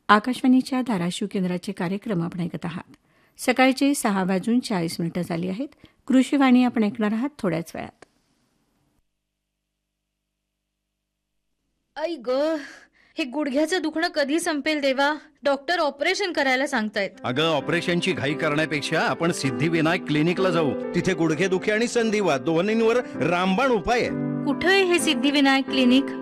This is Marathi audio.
आकाशवाणीच्या धाराशिव केंद्राचे कार्यक्रम आपण ऐकत आहात. सकाळचे 6:40 झाली आहेत. कृषीवाणी आपण ऐकणार आहात थोड्याच वेळात. आई ग, हे गुडघ्याचं दुखणं कधी संपेल देवा? डॉक्टर ऑपरेशन करायला सांगतायत. अगं, ऑपरेशनची घाई करण्यापेक्षा आपण सिद्धिविनायक क्लिनिकला जाऊ. तिथे गुडघेदुखी आणि संधिवात दोन्हींवर रामबाण उपाय आहे. कुठे आहे हे सिद्धिविनायक क्लिनिक?